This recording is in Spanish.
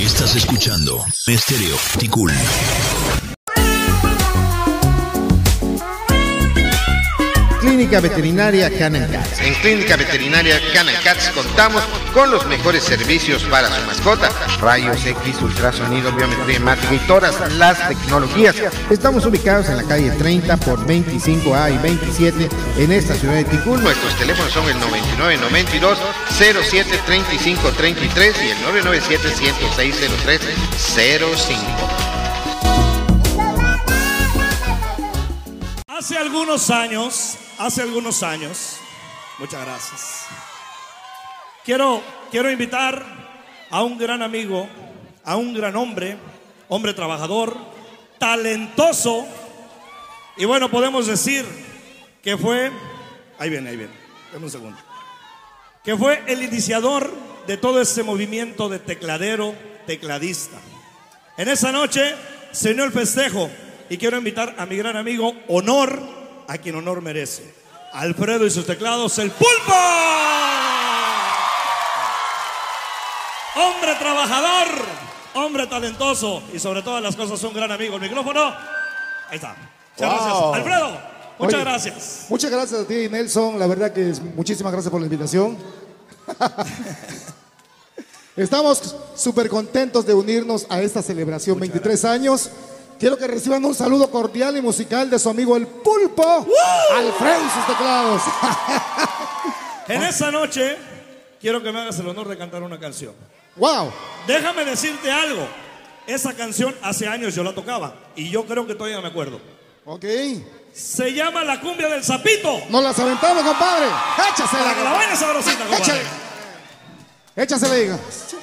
Estás escuchando Estéreo Ticul. Clínica Veterinaria Kennel Katz. En Clínica Veterinaria Kennel Katz contamos con los mejores servicios para su mascota: rayos X, ultrasonido, biometría hemática y todas las tecnologías. Estamos ubicados en la calle 30 por 25A y 27 en esta ciudad de Ticul. Nuestros teléfonos son el 9992-073533 y el 997-106-0305. Hace algunos años, muchas gracias. Quiero invitar a un gran amigo, a un gran hombre trabajador, talentoso, y bueno, podemos decir que fue, ahí viene, dame un segundo, que fue el iniciador de todo ese movimiento de tecladista. En esa noche se unió el festejo y quiero invitar a mi gran amigo Honor, a quien honor merece. Alfredo y sus teclados, el Pulpo. Hombre trabajador, hombre talentoso y sobre todas las cosas un gran amigo. El micrófono, ahí está. Muchas gracias. Alfredo, muchas gracias. Muchas gracias a ti, Nelson. La verdad que muchísimas gracias por la invitación. Estamos súper contentos de unirnos a esta celebración, 23 años. Quiero que reciban un saludo cordial y musical de su amigo el Pulpo, Alfredo y sus teclados. En esa noche quiero que me hagas el honor de cantar una canción. ¡Wow! Déjame decirte algo. Esa canción hace años yo la tocaba y yo creo que todavía me acuerdo. Ok. Se llama La Cumbia del Sapito. Nos las aventamos, compadre. Échasela. Para que la vaina sabrosita, compadre. Échasela, diga.